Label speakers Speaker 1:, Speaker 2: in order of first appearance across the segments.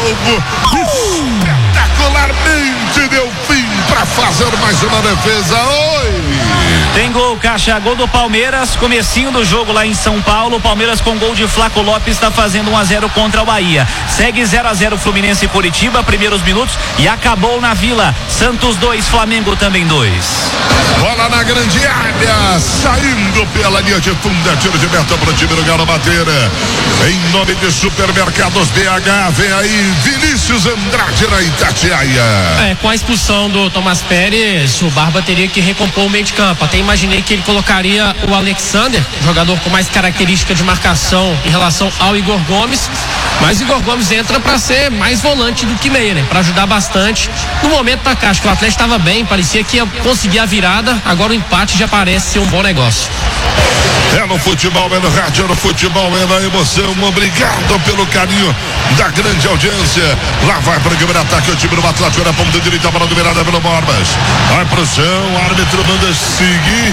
Speaker 1: jogo. Espetacularmente Delfim para fazer mais uma defesa. Oi!
Speaker 2: Tem gol, Caixa, gol do Palmeiras, comecinho do jogo lá em São Paulo. Palmeiras com gol de Flaco Lopes está fazendo 1-0 contra o Bahia. Segue 0-0 Fluminense e Curitiba, primeiros minutos, e acabou na Vila. Santos 2, Flamengo também 2.
Speaker 1: Bola na grande área, saindo pela linha de fundo, tiro de meta para o time do Galo bater. Em nome de Supermercados BH, vem aí Vinícius Andrade na Itatiaia.
Speaker 3: Com a expulsão do Tomás Pérez, o Barba teria que recompor o meio de campo. Até imaginei que ele colocaria o Alexander, jogador com mais característica de marcação em relação ao Igor Gomes, mas o Igor Gomes entra para ser mais volante do que meia, né? Para ajudar bastante. No momento da Caixa, que o Atlético estava bem, parecia que ia conseguir a virada, agora o empate já parece ser um bom negócio.
Speaker 1: É no futebol, é no rádio, é no futebol, é na emoção. Obrigado pelo carinho da grande audiência. Lá vai para o primeiro ataque o time do Atlético na ponta direita, para a dominada pelo Borbas. Vai pro chão, o árbitro manda seguir.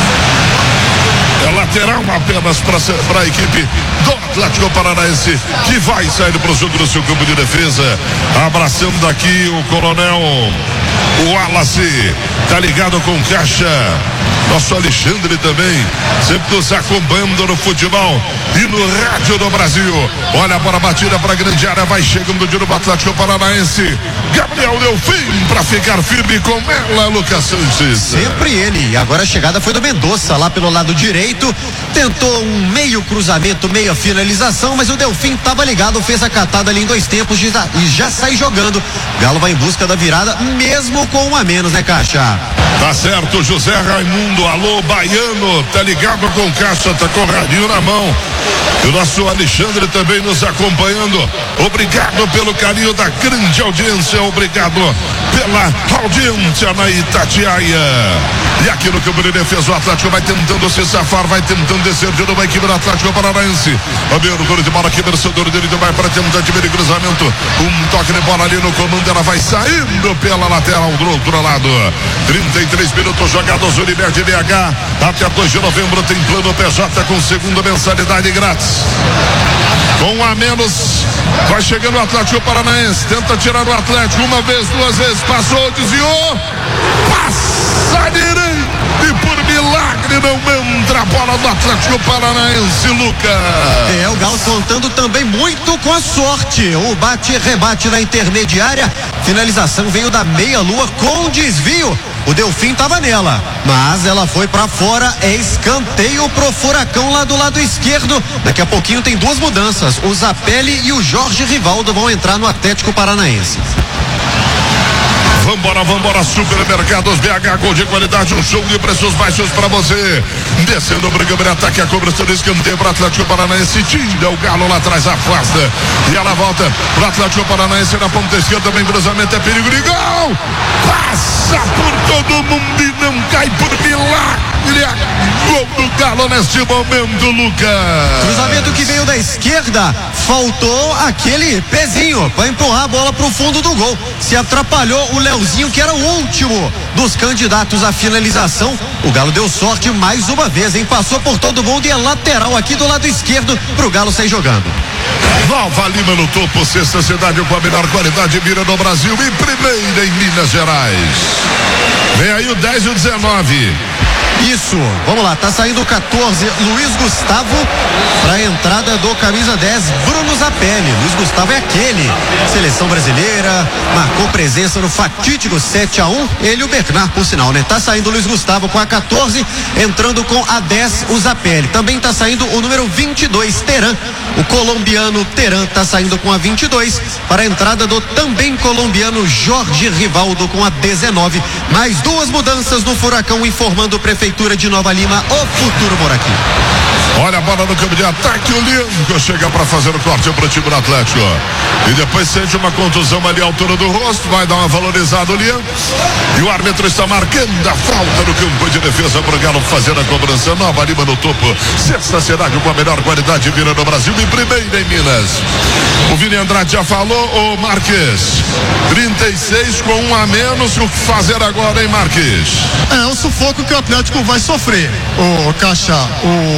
Speaker 1: É lateral apenas para a equipe do Atlético Paranaense, que vai sair para o jogo do seu campo de defesa. Abraçando aqui o coronel, o Wallace, tá ligado com Caixa. Nosso Alexandre também, sempre nos acompanhando no futebol e no rádio do Brasil. Olha para a batida para a grande área, vai chegando de novo Atlético Paranaense. Gabriel Delfim para ficar firme com ela, Lucas Sanches.
Speaker 4: Sempre ele, e agora a chegada foi do Mendonça lá pelo lado direito, tentou um meio cruzamento, meia finalização, mas o Delfim estava ligado, fez a catada ali em 2 tempos e já sai jogando. Galo vai em busca da virada, mesmo com 1 a menos, né, Caixa?
Speaker 1: Tá certo, José Raimundo, alô, baiano, tá ligado com Caixa, tá com o radinho na mão. E o nosso Alexandre também nos acompanhando. Obrigado pelo carinho da grande audiência, obrigado pela audiência na Itatiaia. E aqui no campo de defesa o Atlético vai tentando se safar, vai tentando descer de novo a equipe do Atlético Paranaense. Abertura de bola aqui, vencedor direito, vai para tentativa de cruzamento. Um toque de bola ali no comando, ela vai saindo pela lateral do outro lado. 33 minutos jogados, Unimed BH. Até 2 de novembro tem plano PJ com segunda mensalidade grátis. Com 1 a menos, vai chegando o Atlético Paranaense, tenta tirar o Atlético, 1 vez, 2 vezes, passou, desviou, passa direito e por milagre não entra a bola do Atlético Paranaense, Lucas.
Speaker 4: O Galo contando também muito com a sorte. O bate-rebate na intermediária, finalização veio da meia-lua com desvio. O Delfim estava nela, mas ela foi para fora. É escanteio pro Furacão lá do lado esquerdo. Daqui a pouquinho tem 2 mudanças. O Zapelli e o Jorge Rivaldo vão entrar no Atlético Paranaense.
Speaker 1: Vambora, Supermercados BH, gol de qualidade, um show de preços baixos pra você. Descendo o primeiro ataque, a cobrança do escanteio pro Atlético Paranaense, tira o Galo lá atrás, afasta. E ela volta pro Atlético Paranaense na ponta esquerda, também cruzamento, é perigo de gol. Passa por todo mundo e não cai por milagre. Gol do Galo neste momento, Lucas.
Speaker 4: Cruzamento que veio da esquerda, faltou aquele pezinho para empurrar a bola pro fundo do gol. Se atrapalhou o Leozinho, que era o último dos candidatos à finalização. O Galo deu sorte mais uma vez, hein? Passou por todo mundo e é lateral aqui do lado esquerdo pro Galo sair jogando.
Speaker 1: Nova Lima no topo, sexta cidade com a melhor qualidade vira no Brasil e primeira em Minas Gerais. Vem aí o 10 e o 19.
Speaker 4: Isso, vamos lá, tá saindo o 14, Luiz Gustavo, pra entrada do camisa 10, Bruno Zapelli. Luiz Gustavo é aquele, seleção brasileira, marcou presença no fatídico 7-1, ele e o Bernard, por sinal, né? Tá saindo o Luiz Gustavo com a 14, entrando com a 10, o Zapelli. Também tá saindo o número 22, Teran, o colombiano Teran tá saindo com a 22, para a entrada do também colombiano Jorge Rivaldo com a 19. Mais 2 mudanças no Furacão, informando o Prefeitura de Nova Lima, o futuro por aqui.
Speaker 1: Olha a bola no campo de ataque, o Lianco chega para fazer o corte pro time do Atlético. E depois sente uma contusão ali à altura do rosto, vai dar uma valorizada o Lianco. E o árbitro está marcando a falta no campo de defesa pro Galo fazer a cobrança. Nova Lima no topo, sexta cidade com a melhor qualidade vira no Brasil e primeira em Minas. O Vini Andrade já falou, o Marques, 36 com 1 a menos, o que fazer agora, hein, Marques?
Speaker 5: É o sufoco que o Atlético vai sofrer, o Caixa, o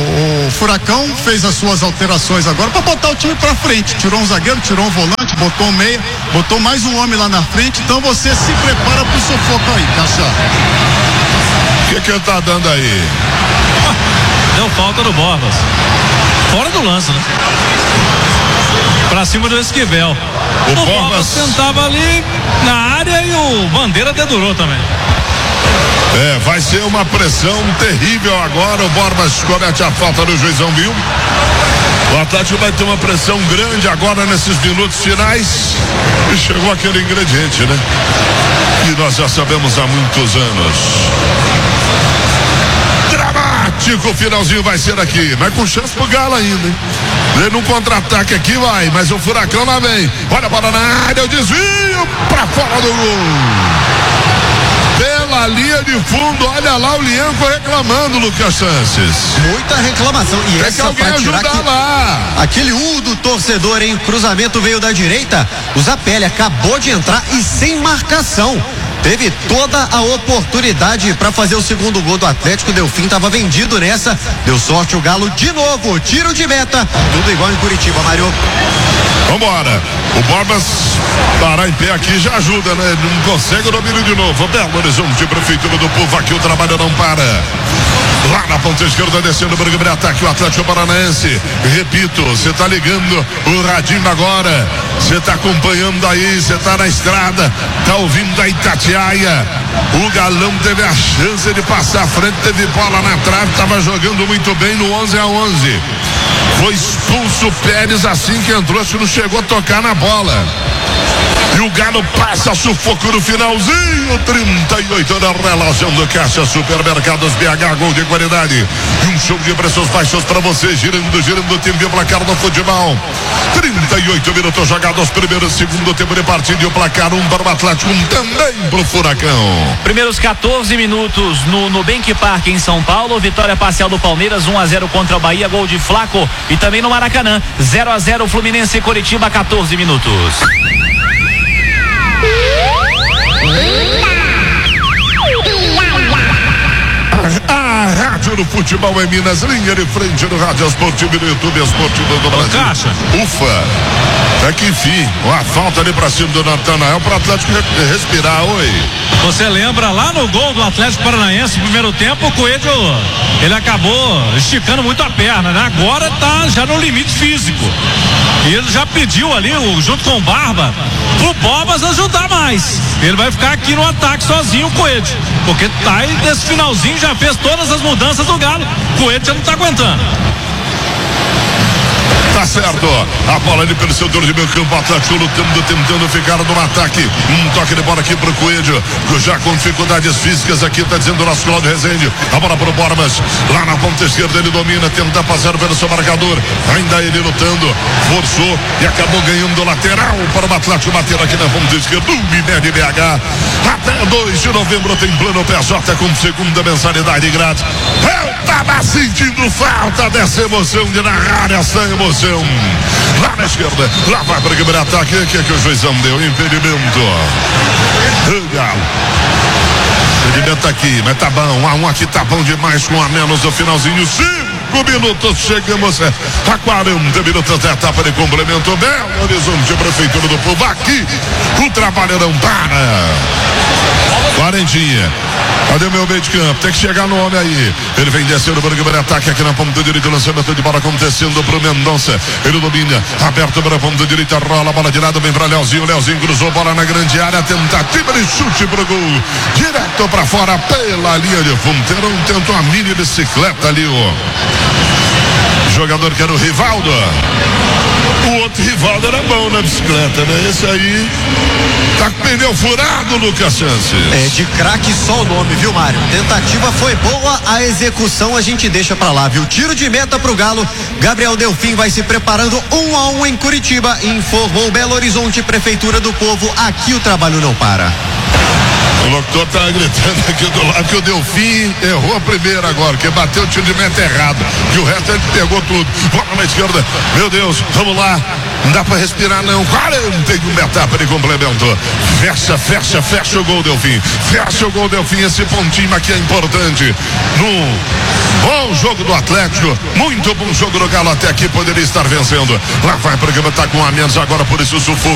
Speaker 5: O Furacão fez as suas alterações agora para botar o time para frente. Tirou um zagueiro, tirou um volante, botou um meia, botou mais um homem lá na frente. Então você se prepara pro sufoco aí, Caixa.
Speaker 1: O que ele tá dando aí?
Speaker 6: Deu falta do Borbas. Fora do lance, né? Pra cima do Esquivel. O Borbas tentava ali na área e o Bandeira dedurou também.
Speaker 1: Vai ser uma pressão terrível agora. O Borbas comete a falta do juizão, viu? O Atlético vai ter uma pressão grande agora nesses minutos finais. E chegou aquele ingrediente, né? Que nós já sabemos há muitos anos. Dramático, o finalzinho vai ser aqui, mas com chance pro Galo ainda, hein? Ele num contra-ataque aqui vai, mas o Furacão lá vem. Olha a bola na área, o desvio pra fora do gol. Pela linha de fundo, olha lá o Lianco reclamando, Lucas Sanches.
Speaker 4: Muita reclamação. E
Speaker 1: tem
Speaker 4: essa
Speaker 1: que alguém
Speaker 4: pra tirar
Speaker 1: ajudar lá.
Speaker 4: Aquele do torcedor, hein? Cruzamento veio da direita. O Zapelli acabou de entrar e sem marcação. Teve toda a oportunidade para fazer o segundo gol do Atlético. Delfim estava vendido nessa. Deu sorte o Galo de novo. Tiro de meta. Tudo igual em Curitiba, Mário.
Speaker 1: Vambora. O Borbas parar em pé aqui já ajuda, né? Não consegue o domínio de novo. Belo Horizonte, Prefeitura do Povo. Aqui o trabalho não para. Lá na ponta esquerda, descendo o Brigame de ataque, o Atlético Paranaense. Repito, você tá ligando o radinho agora. Você tá acompanhando aí, você tá na estrada, tá ouvindo da Itatiaia. O Galão teve a chance de passar à frente, teve bola na trave, tava jogando muito bem no 11-11. Foi expulso o Pérez assim que entrou, acho que não chegou a tocar na bola. E o Galo passa sufoco no finalzinho. 38 da relação do Caixa Supermercados BH, gol de qualidade. E um show de preços baixos para você, girando o time de placar do futebol. 38 minutos jogados, primeiro e segundo tempo de partida. E o placar 1 para o Atlético, 1 também para o Furacão.
Speaker 2: Primeiros 14 minutos no Nubank Park em São Paulo. Vitória parcial do Palmeiras, 1-0 contra o Bahia, gol de Flaco. E também no Maracanã, 0-0 Fluminense e Coritiba, 14 minutos.
Speaker 1: A Rádio do Futebol em Minas, linha de frente no Rádio Esportivo do YouTube Esportivo do Brasil.
Speaker 6: Caixa.
Speaker 1: Ufa, é que enfim, uma falta ali pra cima do Natanael para o Atlético respirar. Oi.
Speaker 6: Você lembra lá no gol do Atlético Paranaense, no primeiro tempo, o Coelho, ele acabou esticando muito a perna, né? Agora tá já no limite físico. E ele já pediu ali, junto com o Barba, pro Borbas ajudar mais. Ele vai ficar aqui no ataque sozinho, o Coelho. Porque tá aí nesse finalzinho, já fez todas as mudanças do Galo. O Coelho já não tá aguentando.
Speaker 1: Tá certo, a bola ali pelo setor de meio campo, Atlético lutando, tentando ficar no ataque. Um toque de bola aqui pro Coelho, já com dificuldades físicas aqui, tá dizendo o nosso Cláudio Rezende. A bola pro Borbas, lá na ponta esquerda ele domina, tenta passar pelo seu marcador, ainda ele lutando, forçou e acabou ganhando lateral para o Atlético bater aqui na ponta esquerda, Unimed BH. Até 2 de novembro tem plano PJ com segunda mensalidade grátis. Eu tava sentindo falta dessa emoção de narrar essa emoção. Lá na esquerda, lá vai para quebrar ataque. O que o juizão deu? Impedimento. Galo. Impedimento aqui, mas tá bom. 1-1 aqui tá bom demais com a menos no finalzinho. 5 minutos, chegamos a 40 minutos da etapa de complemento. Belo Horizonte, Prefeitura do Povo. Aqui o trabalho não para. Quarentinha. Cadê o meu meio de campo? Tem que chegar no homem aí. Ele vem descendo para o ataque aqui na ponta direita. Lançamento de bola acontecendo pro Mendonça. Ele domina. Aberto para a ponta direita. Rola a bola de lado. Vem para Leozinho. Leozinho cruzou bola na grande área. Tentativa de chute pro gol. Direto para fora pela linha de fundo. Tentou uma mini bicicleta ali. O jogador que era o Rivaldo. O outro Rivaldo era bom na bicicleta, né? Esse aí tá com pneu furado, Lucas Sanches.
Speaker 4: É de craque só o nome, viu, Mário? Tentativa foi boa, a execução a gente deixa pra lá, viu? Tiro de meta pro Galo. Gabriel Delfim vai se preparando 1-1 em Curitiba. Informou Belo Horizonte, Prefeitura do Povo. Aqui o trabalho não para.
Speaker 1: O locutor tá gritando aqui do lado que o Delfim errou a primeira agora, que bateu o tiro de meta errado, que o resto ele pegou tudo. Bola na esquerda, meu Deus, vamos lá, respirar. Não dá pra respirar não. 41 etapa de complemento. Fecha o gol, Delfim. Fecha o gol, Delfim. Esse pontinho aqui é importante. Bom jogo do Atlético. Muito bom jogo do Galo até aqui. Poderia estar vencendo. Lá vai, porque tá com a menos agora, por isso o sufoco.